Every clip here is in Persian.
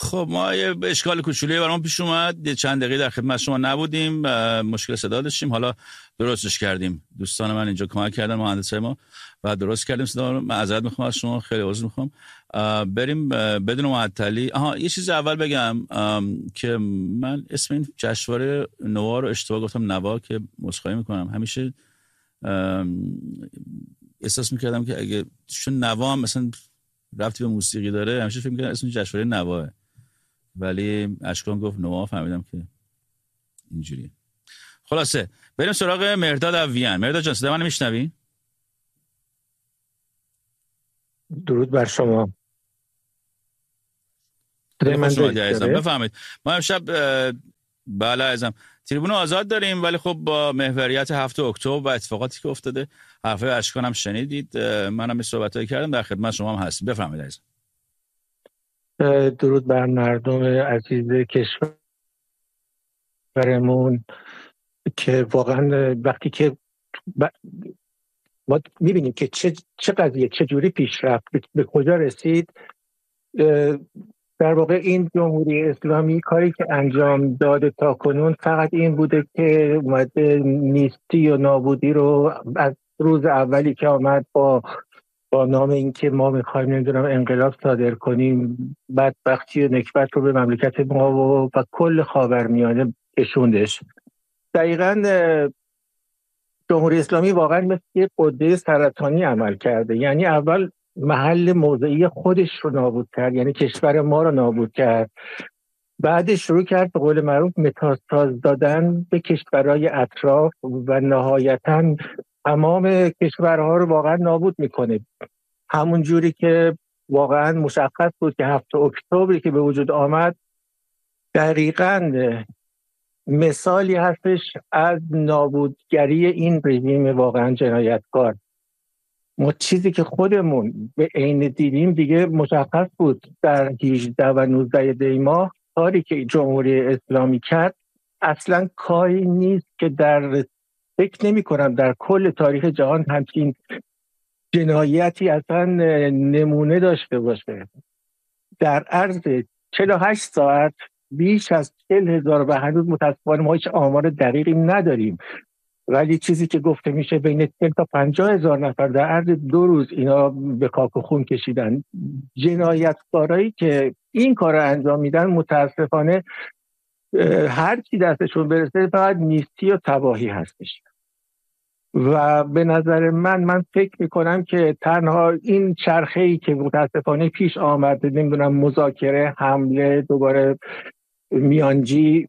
خب ما یه اشکال کوچولی برام پیش اومد، چند دقیقه در خدمت شما نبودیم، مشکل صدا داشتیم، حالا درستش کردیم. دوستان من اینجا کمک کردن، مهندسای ما، و درست کردیم صدا رو. معذرت میخوام از شما، خیلی عذر میخوام. بریم بدون معطلی. یه چیز اول بگم که من اسم این جشنواره نوا رو اشتباه گفتم، نوا، که عذرخواهی میکنم. همیشه احساس میکردم که اگه چون نوا هم مثلا ربطی به موسیقی داره، همیشه فکر میکردم اسم جشنواره نواه، ولی اشکان گفت نوا، فهمیدم که اینجوریه. خلاصه بریم سراغ مهرداد اویان. مهرداد جان صدا منو میشنوی؟ درود بر شما. خوش اومدی عزیزم، بفرمایید. ما امشب بله عزیزم تریبون آزاد داریم، ولی خب با محوریت 7 اکتبر و اتفاقاتی که افتاده، حرفای اشکان هم شنیدید، منم صحبتایی کردم، در خدمت شما هم هستیم. بفرمایید عزیزم. درود بر مردم عزیز کشورمون که واقعا وقتی که ما میبینیم که چه قضیه چجوری پیش رفت، به کجا رسید، در واقع این جمهوری اسلامی کاری که انجام داده تا کنون فقط این بوده که اومده نیستی و نابودی رو از روز اولی که آمد با نام این که ما میخوایم نمیدونم انقلاب صادر کنیم، بدبختی و نکبت رو به مملکت ما و کل خاورمیانه کشوندش. دقیقاً جمهوری اسلامی واقعا مثل یک غده سرطانی عمل کرده. یعنی اول محل موضعی خودش رو نابود کرد، یعنی کشور ما رو نابود کرد، بعدش شروع کرد به قول معروف متاستاز دادن به کشورهای اطراف و نهایتاً تمام کشورها رو واقعا نابود میکنه. همون جوری که واقعا مشخص بود که 7 اکتبری که به وجود آمد دقیقاً مثالی هستش از نابودگری این رژیم واقعا جنایتکار. ما چیزی که خودمون به عین دیدیم دیگه مشخص بود در 18 و 19 دی ماه، کاری که جمهوری اسلامی کرد اصلا کاری نیست که فکر نمی کنم در کل تاریخ جهان همچین جنایتی اصلا نمونه داشته باشه. در عرض 48 ساعت بیش از 40,000 و هنوز متاسفانه ما هیچ آمار دقیقی نداریم، ولی چیزی که گفته میشه بین 40 تا 50,000 نفر در عرض 2 روز اینا به خاک و خون کشیدن. جنایتکارایی که این کار رو انجام میدن متاسفانه هر چی دستشون برسه فقط نیستی و تباهی هستش. و به نظر من فکر میکنم که تنها این چرخه‌ای که متاسفانه پیش آمده، نمیدونم مذاکره، حمله، دوباره میانجی،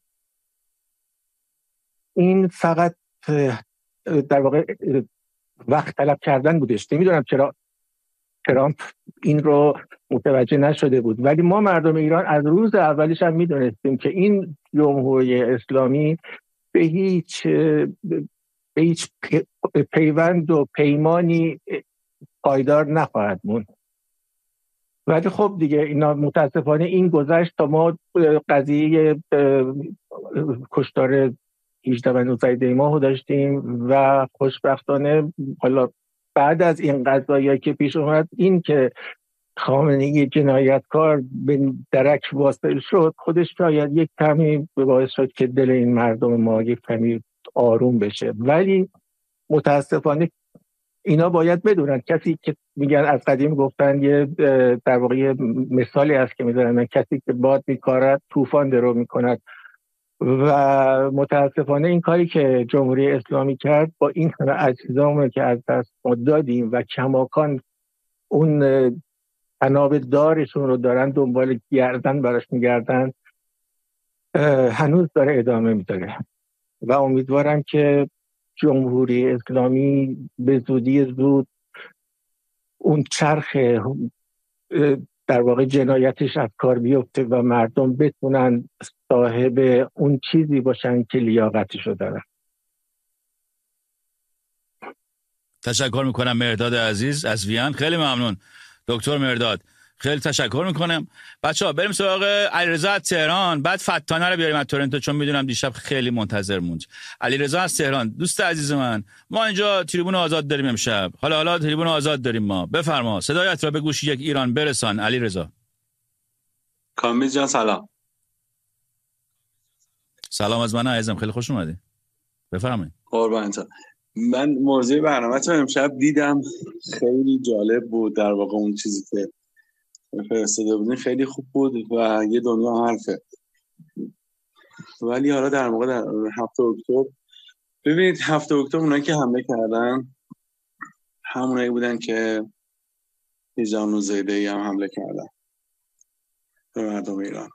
این فقط در واقع وقت طلب کردن بودش. نمیدونم چرا ترامپ این رو متوجه نشده بود، ولی ما مردم ایران از روز اولش هم میدونستیم که این جمهوری اسلامی به هیچ پیوند و پیمانی پایدار نخواهد موند. ولی خب دیگه اینا متاسفانه این گذشت تا ما قضیه کشتار 18 و 19 دی ماه داشتیم و خوشبختانه حالا بعد از این قضایی که پیش اومد، این که خامنه‌ای جنایتکار به درک واصل شد، خودش شاید یک کمی باعث شد که دل این مردم ما یک کمی آروم بشه. ولی متاسفانه اینا باید بدونن، کسی که میگن از قدیم گفتن یه در واقع مثالی هست که میذارن، کسی که باد میکارد طوفان درو میکند. و متاسفانه این کاری که جمهوری اسلامی کرد با این همه اجزامی که از دست دادیم و کماکان اون تناب دارشون رو دارن دنبال گردن براش میگردن، هنوز داره ادامه میداره و امیدوارم که جمهوری اسلامی به زودی زود اون چرخ در واقع جنایتش از کار بیفته و مردم بتونن صاحب اون چیزی باشن که لیاقتشو دارن. تشکر میکنم مهرداد عزیز از وین. خیلی ممنون دکتر مهرداد، خیلی تشکر میکنم. بچه‌ها بریم سراغ علیرضا از تهران، بعد فتانه رو بیاریم از تورنتو چون میدونم دیشب خیلی منتظر موند. علیرضا از تهران، دوست عزیز من، ما اینجا تریبون آزاد داریم امشب. حالا تریبون آزاد داریم ما. بفرما صدایت را به گوش یک ایران برسان علیرضا. کامیز جان سلام. سلام از من عزیزم، خیلی خوش اومدی. بفرمایید. قربانت. من موضوع برنامه‌تون امشب دیدم، خیلی جالب بود. در واقع اون چیزی که فرستاده بودین خیلی خوب بود و یه دنیا حرفه. ولی حالا در واقع در 7 اکتبر، ببینید 7 اکتبر اونایی که حمله کردن همونایی بودن که نظام الزیدی هم حمله کردن به مردم ایران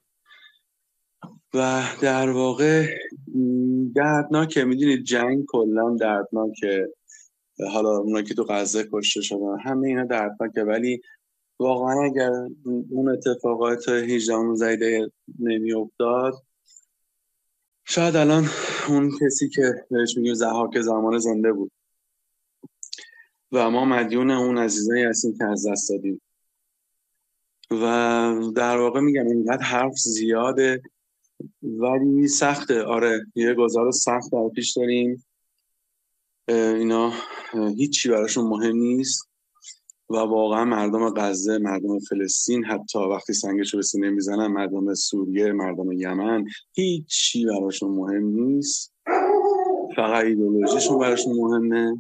و در واقع دردناکه. میدونید جنگ کلا دردناکه، حالا اونایی که تو غزه کشته شدن همه اینا دردناکه، ولی واقعا اگر اون اتفاقات 18 زایده نمی افتاد شاید الان اون کسی که بهش میگیم ضحاک زمان زنده بود و ما مدیون اون عزیزایی هستیم که از دست دادیم. و در واقع میگم اینقدر حرف زیاده ولی سخته. آره یه گزار سخت در پیش داریم. اینا هیچی براشون مهم نیست و واقعا مردم غزه، مردم فلسطین، حتی وقتی سنگشو به سینه میزنن، مردم سوریه، مردم یمن، هیچی براشون مهم نیست، فقط ایدئولوژیشون براشون مهمه.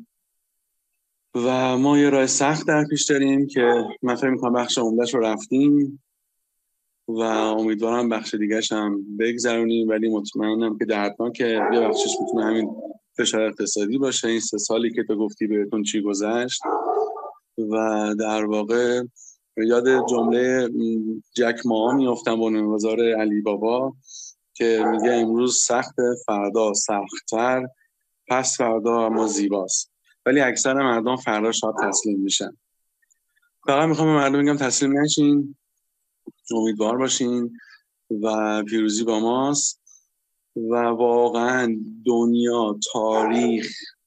و ما یه راه سخت در پیش داریم که من فکر می‌کنم بخش عمده‌اش رو رفتیم و امیدوارم بخش دیگه‌ش هم بگذرونیم، ولی مطمئنم که دردناکه. یه بخشش میتونه همین فشار اقتصادی باشه، این 3 سالی که تو گفتی بهتون چی گذشت. و در واقع یاد جمله جک ما میافتم، بنیانگذار علی بابا، که میگه امروز سخت، فردا سخت‌تر، پس فردا اما زیباست. ولی اکثر مردم فردا شاید تسلیم میشن. فقط میخوام به مردم بگم تسلیم نشین، امیدوار باشین و پیروزی با ماست. و واقعا دنیا، تاریخ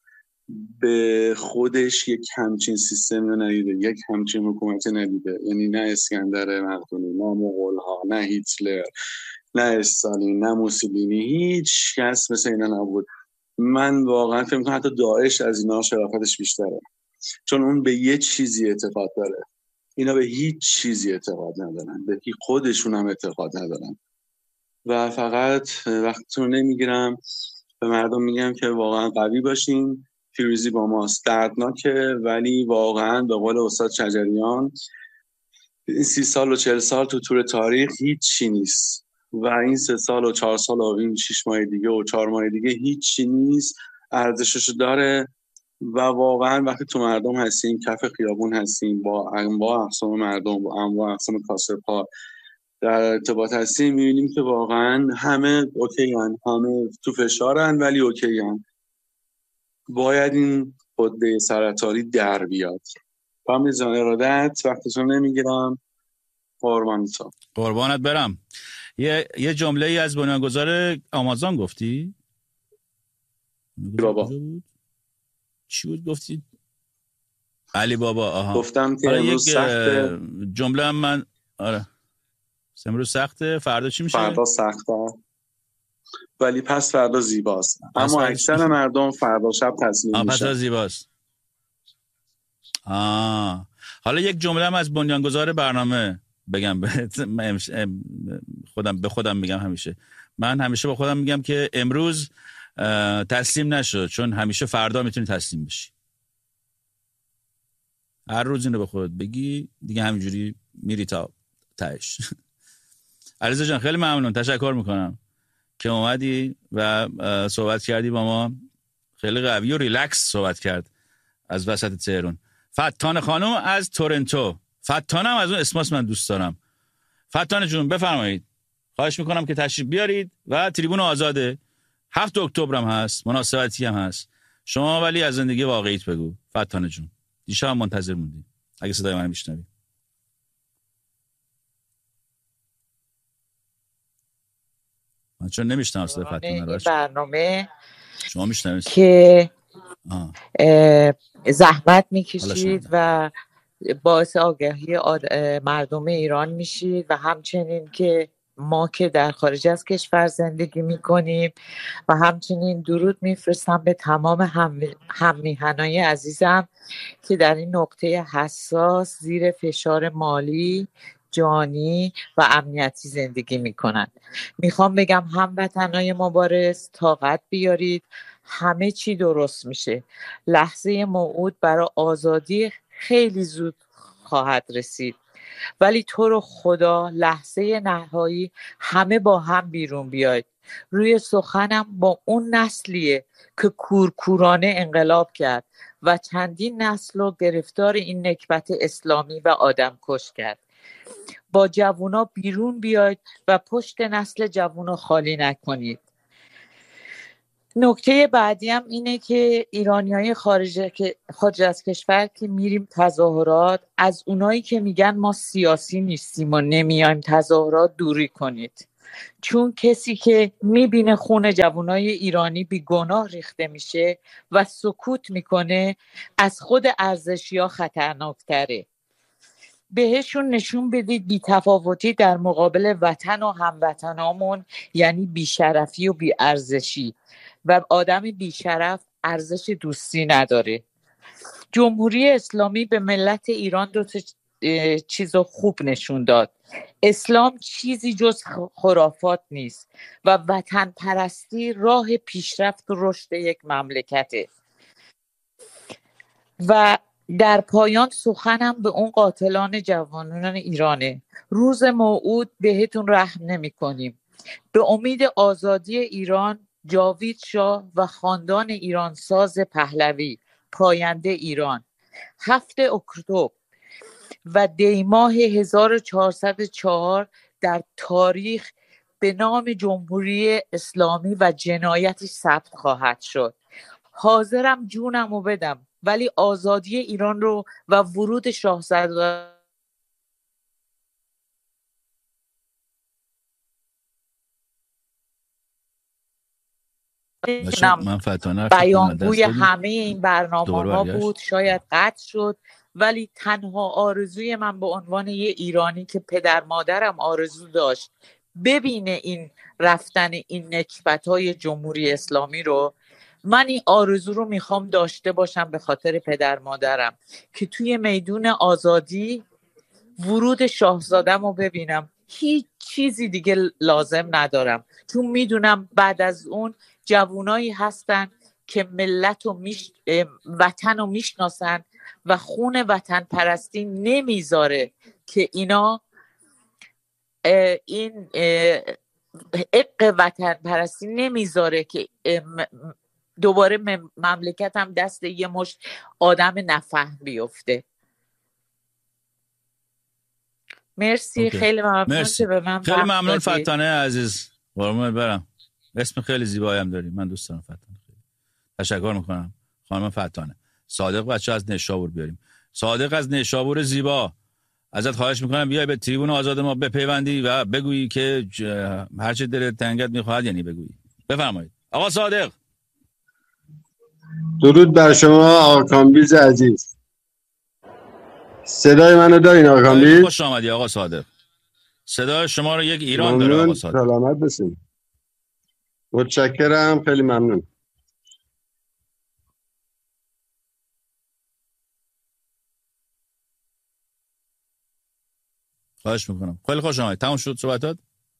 به خودش یک همچین سیستمی رو ندیده، یک همچین حکومتی ندیده. یعنی نه اسکندر مقدونی، نه مغول‌ها، نه هیتلر، نه استالین، نه موسولینی، هیچ کس مثل اینا نبود. من واقعا فکر می‌کنم حتی داعش از اینا شرافتش بیشتره، چون اون به یه چیزی اعتقاد داره، اینا به هیچ چیزی اعتقاد ندارن، به خودشون هم اعتقاد ندارن. و فقط وقتتون نمیگیرم، به مردم میگم که واقعا قوی باشین، پیروزی با ماست. دردناکه ولی واقعا به قول استاد شجریان این 30 سال و 40 سال تو طول تاریخ هیچی نیست و این 3 سال و 4 سال و این 6 ماه دیگه و 4 ماه دیگه هیچی نیست، ارزشش داره. و واقعا وقتی تو مردم هستیم، کف خیابون هستیم، با انواع اقسام مردم، با انواع اقسام کاسب‌ها در ارتباط هستیم، می‌بینیم که واقعا همه اوکی‌ان، همه تو فشارن ولی اوکی‌ان. باید این خطه سرطاری در بیاد. کامیز جان ارادت، وقتتون نمیگیرم. قربانت برم. یه جمله ای از بنیانگذار آمازون گفتی؟ بابا چی بود گفتی؟ علی بابا. آها. گفتم که امروز سخته. جمله هم من امروز سخته، فردا چی میشه؟ فردا سخته ولی پس فردا زیباست. اما اکثر مردم فردا شب تسلیم میشن. پس زیباست. حالا یک جمله هم از بنیانگذار برنامه بگم به خودم میگم همیشه. من همیشه با خودم میگم که امروز تسلیم نشو، چون همیشه فردا میتونی تسلیم بشی. هر روز اینو به خودت بگی دیگه، همینجوری میری تا تهش. علیزا جان خیلی ممنون، تشکر میکنم که اومدی و صحبت کردی با ما. خیلی قوی و ریلکس صحبت کرد از وسط تهران. فتانه خانم از تورنتو. فتانه هم از اون اسماس من دوست دارم. فتانه جون بفرمایید، خواهش میکنم که تشریف بیارید و تریبون آزاده. 7 اکتبر هم هست، مناسبتی هم هست. شما ولی از زندگی واقعیت بگو فتانه جون. دیشب هم منتظر موندی، اگه صدای من میشنوی. من چون نمیشنم صدای فتانه رو. برنامه شما میشنوید که زحمت میکشید و باعث آگاهی مردم ایران میشید و همچنین که ما که در خارج از کشور زندگی میکنیم و همچنین درود میفرستم به تمام هممیهنای عزیزم که در این نقطه حساس زیر فشار مالی، جانی و امنیتی زندگی میکنن. میخوام بگم هموطنای مبارز طاقت بیارید، همه چی درست میشه. لحظه موعود برای آزادی خیلی زود خواهد رسید، ولی تو رو خدا لحظه نهایی همه با هم بیرون بیاید. روی سخنم با اون نسلیه که کورکورانه انقلاب کرد و چندین نسل رو گرفتار این نکبت اسلامی و آدم کش کرد. با جوونا بیرون بیاید و پشت نسل جوونا خالی نکنید. نکته بعدی هم اینه که ایرانیای خارج از کشور که میریم تظاهرات، از اونایی که میگن ما سیاسی نیستیم و نمیایم تظاهرات دوری کنید، چون کسی که میبینه خون جوانای ایرانی بی گناه ریخته میشه و سکوت میکنه از خود ارزشی‌ها خطرناکتره. بهشون نشون بدید بی‌تفاوتی در مقابل وطن و هموطنامون یعنی بی‌شرفی و بی‌ارزشی، و آدم بی‌شرف ارزش دوستی نداره. جمهوری اسلامی به ملت ایران دو تا چیز خوب نشون داد. اسلام چیزی جز خرافات نیست و وطن پرستی راه پیشرفت و رشد یک مملکته. و در پایان سخنم به اون قاتلان جوانان ایرانه. روز موعود بهتون رحم نمی کنیم. به امید آزادی ایران، جاوید شاه و خاندان ایرانساز پهلوی، پاینده ایران. 7 اکتبر و دیماه 1404 در تاریخ به نام جمهوری اسلامی و جنایتش ثبت خواهد شد. حاضرم جونمو بدم، ولی آزادی ایران رو و ورود شاهزاده بیانگوی همه این برنامه‌ها بود. شاید قطع شد، ولی تنها آرزوی من به عنوان یه ایرانی که پدر مادرم آرزو داشت ببینه این رفتن این نکبت‌های جمهوری اسلامی رو، من این آرزو رو میخوام داشته باشم به خاطر پدر مادرم که توی میدون آزادی ورود شاهزادم رو ببینم. هیچ چیزی دیگه لازم ندارم، چون میدونم بعد از اون جوانایی هستن که ملت و وطن رو میشناسن و خون وطن پرستی نمیذاره که اینا این حق وطن پرستی نمیذاره که دوباره مملکت هم دست یه مشت آدم نفهم بیفته. مرسی. خیلی ممنون که به من خیلی ممنون فتانه عزیز، قربونت برم. اسم خیلی زیبایی هم داری، من دوست دارم فتانه. خیلی تشکر میکنم خانم فتانه. صادق بچه از نیشابور بیاریم. صادق از نیشابور زیبا، ازت خواهش میکنم بیای به تریبون آزاد ما بپیوندی و بگویی که هر چه دلت تنگت میخواد یعنی بگویی. بفرمایید آقا صادق. درود بر شما آقا کامبیز عزیز. صدای منو دارین آقا کامبیز؟ خوش آمدی آقا صادق. صدای شما رو یک ایران داره آقا صادق. سلامت باشین. متشکرم، خیلی ممنون. خواهش میکنم. خیلی خوش آمدید. تموم شد صحبتات؟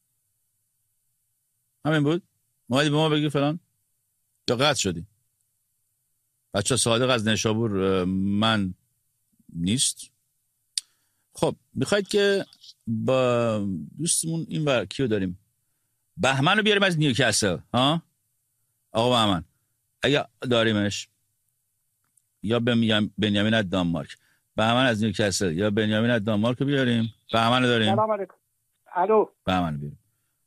همین بود؟ اومدی به ما بگی فلان؟ یا قطع شدی؟ بچه صادق از نیشابور من نیست. خب میخواید که با دوستمون این ور کیو داریم؟ بهمن رو بیاریم از نیوکاسل. ها آقا بهمن اگه داریمش، یا بنیامین از دانمارک. بهمن از نیوکاسل یا بنیامین از دانمارک رو بیاریم. بهمن رو داریم. سلام علیکم. الو بهمن بیاریم.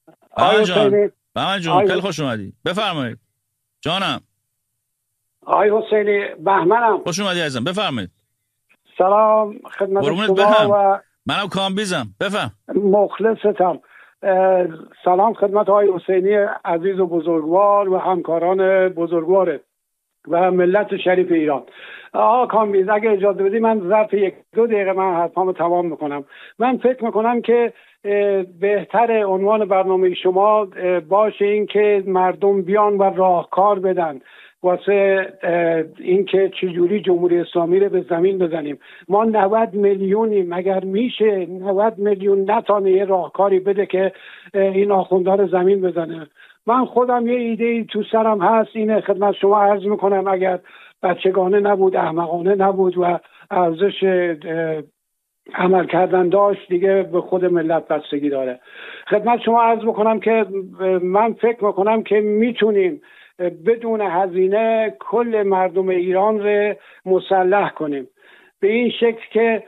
بهمن جان خیلی خوش اومدی، بفرمایید جانم. آقای حسینی بهمنم. خوش اومدی عزیزم، بفرمایید. سلام خدمت شما و منم کامبیزم، بفهم. مخلصتم. سلام خدمت آقای حسینی عزیز و بزرگوار و همکاران بزرگوارت و ملت شریف ایران. آقا کامبیز اگه اجازه بدی من ظرف 1-2 دقیقه من حرفامو تمام میکنم. من فکر میکنم که بهتر عنوان برنامه شما باشه این که مردم بیان و راهکار بدن. واسه اینکه چجوری جمهوری اسلامی رو به زمین بزنیم. ما 90 میلیونیم، مگر میشه 90 میلیون نتانه یه راهکاری بده که این آخوندها رو زمین بزنه؟ من خودم یه ایده تو سرم هست، اینه خدمت شما عرض میکنم، اگر بچگانه نبود، احمقانه نبود و ارزش عمل کردن داشت، دیگه به خود ملت بستگی داره. خدمت شما عرض بکنم که من فکر میکنم که میتونیم بدون هزینه کل مردم ایران رو مسلح کنیم، به این شکل که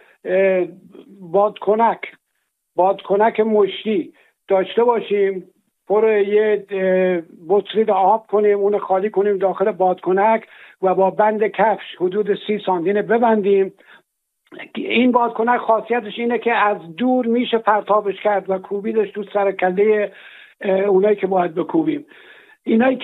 بادکنک مشتی داشته باشیم، پر یه بطری آب کنیم، اون خالی کنیم داخل بادکنک و با بند کفش حدود 30 سانتی ببندیم. این بادکنک خاصیتش اینه که از دور میشه پرتابش کرد و کوبیدش تو سر کله اونایی که باید بکوبیم. اینایی